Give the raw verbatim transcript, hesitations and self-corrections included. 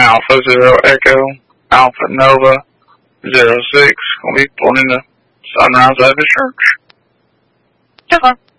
Alpha Zero Echo Alpha Nova Zero Six. We'll be pulling in the sunrise out of the church. Okay.